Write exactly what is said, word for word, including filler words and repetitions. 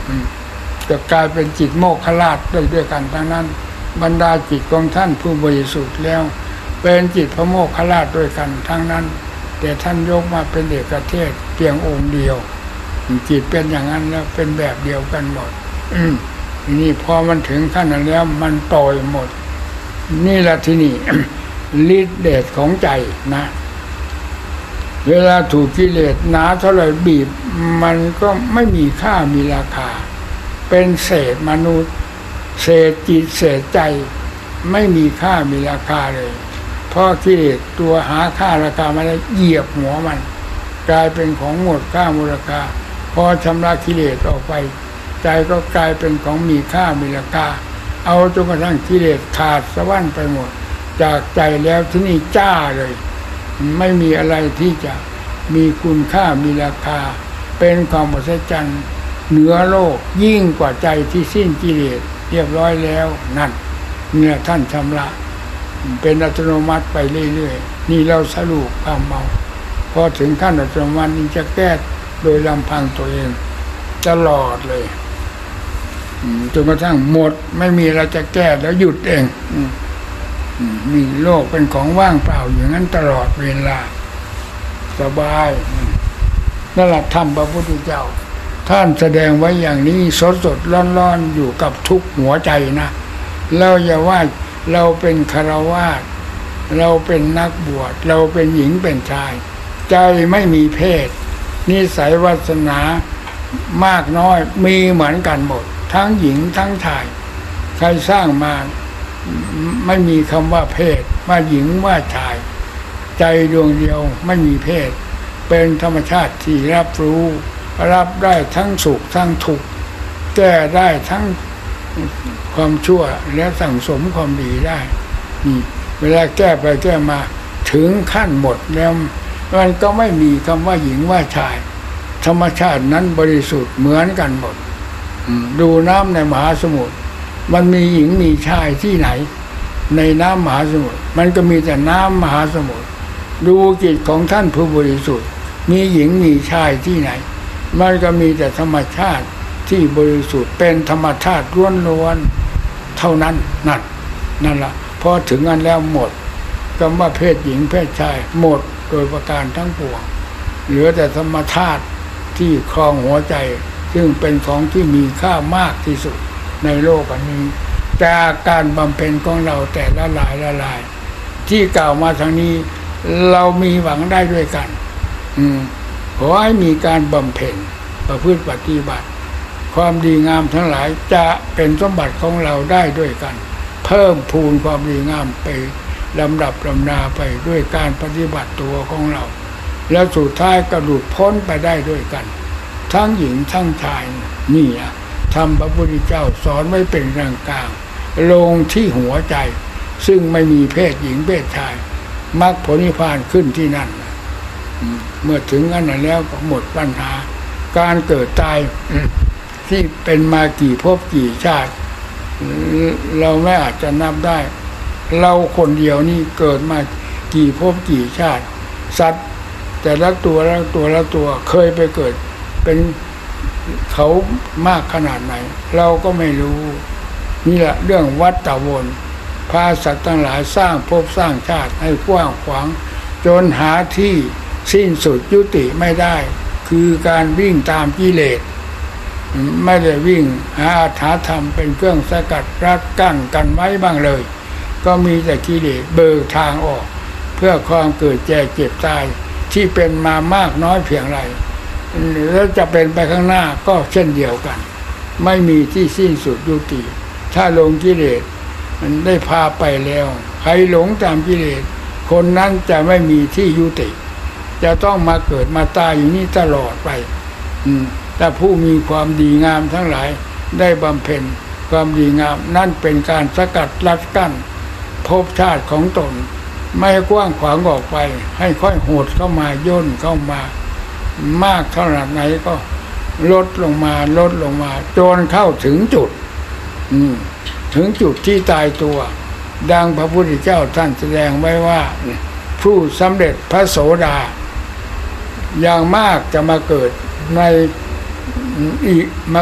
จะกลายเป็นจิตโมฆะราชได้ด้วยกันทั้งนั้นบรรดาจิตของท่านผู้บริสุทธิ์แล้วเป็นจิตพระโมฆะราชด้วยกันทั้งนั้นแต่ท่านยกมาเป็นเอกเทศเพียงองค์เดียวจิตเป็นอย่างนั้นแล้วเป็นแบบเดียวกันหมดอืมนี่พอมันถึงขั้นนั้นแล้วมันปล่อยหมดนี่แหละที่นี่ ฤทธิ์เดชของใจนะเวลาถูกกิเลสหนาเท่าไหร่บีบมันก็ไม่มีค่ามีราคาเป็นเศษมนุษย์เศษจิตเศษใจไม่มีค่ามีราคาเลยเพราะกิเลสตัวหาค่าราคาไม่ได้เหยียบหัวมันกลายเป็นของหมดค่ามูลค่าพอชำระกิเลสออกไปใจก็กลายเป็นของมีค่ามีราคาเอาจนกระทั่งกิเลสขาดสะบั้นไปหมดจากใจแล้วที่นี่จ้าเลยไม่มีอะไรที่จะมีคุณค่ามีราคาเป็นความอัศจรรย์เหนือโลกยิ่งกว่าใจที่สิ้นกิเลสเรียบร้อยแล้วนั่นเนี่ยท่านชำระเป็นอัตโนมัติไปเรื่อยๆนี่เราสรุปความเมาพอถึงขั้นอัตโนมัตินี้จะแก้โดยลำพังตัวเองตลอดเลยจนกระทั่งหมดไม่มีเราจะแก้แล้วหยุดเองมีโลกเป็นของว่างเปล่าอย่างนั้นตลอดเวลาสบายนั่นแหละธรรมพระพุทธเจ้าท่านแสดงไว้อย่างนี้สดสดร้อนๆอยู่กับทุกหัวใจนะเราอย่าว่าเราเป็นคฤหัสถ์เราเป็นนักบวชเราเป็นหญิงเป็นชายใจไม่มีเพศนิสัยวาสนามากน้อยมีเหมือนกันหมดทั้งหญิงทั้งชายใครสร้างมาไม่มีคำว่าเพศว่าหญิงว่าชายใจดวงเดียวไม่มีเพศเป็นธรรมชาติที่รับรู้รับได้ทั้งสุขทั้งทุกข์แก้ได้ทั้งความชั่วและสั่งสมความดีได้นี่เวลาแก้ไปแก้มาถึงขั้นหมดแล้วมันก็ไม่มีคำว่าหญิงว่าชายธรรมชาตินั้นบริสุทธิ์เหมือนกันหมดดูน้ำในมหาสมุทรมันมีหญิงมีชายที่ไหนในน้ำมหาสมุทรมันก็มีแต่น้ำมหาสมุทรดูจิตของท่านผู้บริสุทธิ์มีหญิงมีชายที่ไหนมันก็มีแต่ธรรมชาติที่บริสุทธิ์เป็นธรรมชาติล้วนๆเท่านั้นนั่นนั่นละพอถึงอันแล้วหมดคำว่าเพศหญิงเพศชายหมดโดยประการทั้งปวงเหลือแต่ธรรมชาติที่ครองหัวใจซึ่งเป็นของที่มีค่ามากที่สุดในโลกอันนี้จากการบำเพ็ญของเราแต่ละหลายละหลายที่กล่าวมาทางนี้เรามีหวังได้ด้วยกันอืมขอให้มีการบำเพ็ญประพฤติปฏิบัติความดีงามทั้งหลายจะเป็นสมบัติของเราได้ด้วยกันเพิ่มพูนความดีงามไปลำดับลำนาไปด้วยการปฏิบัติตัวของเราแล้วสุดท้ายก็หลุดพ้นไปได้ด้วยกันทั้งหญิงทั้งชายนี่อะธรรมพระพุทธเจ้าสอนไว้เป็นกลางกลางลงที่หัวใจซึ่งไม่มีเพศหญิงเพศชายมรรคผลนิพพานขึ้นที่นั่นเมื่อถึงอันนั้นแล้วก็หมดปัญหาการเกิดตายที่เป็นมากี่ภพกี่ชาติเราไม่อาจจะนับได้เราคนเดียวนี่เกิดมากี่ภพกี่ชาติสัตว์แต่ละตัวละตัวละตัวเคยไปเกิดเป็นเขามากขนาดไหนเราก็ไม่รู้นี่แหละเรื่องวัฏวนพาสัตว์ทั้งหลายสร้างภพสร้างชาติให้กว้างขวางจนหาที่สิ้นสุดยุติไม่ได้คือการวิ่งตามกิเลสไม่ได้วิ่งหาอัตถธรรมเป็นเครื่องสกัดรัดกั้นกันไว้บ้างเลยก็มีแต่กิเลสเบิกทางออกเพื่อความเกิดแก่เจ็บตายที่เป็นมามากน้อยเพียงไรแล้วจะเป็นไปข้างหน้าก็เช่นเดียวกันไม่มีที่สิ้นสุดยุติถ้าหลงกิเลสมันได้พาไปแล้วใครหลงตามกิเลสคนนั้นจะไม่มีที่ยุติจะต้องมาเกิดมาตายอยู่นี่ตลอดไปแต่ผู้มีความดีงามทั้งหลายได้บำเพ็ญความดีงามนั่นเป็นการสกัดลัดกั้นภพชาติของตนไม่กว้างขวางออกไปให้ค่อยโหดเข้ามาย่นเข้ามามากเท่าไหนก็ลดลงมาลดลงมาจนเข้าถึงจุดถึงจุดที่ตายตัวดังพระพุทธเจ้าท่านแสดงไว้ว่าผู้สำเร็จพระโสดาอย่างมากจะมาเกิดในอีก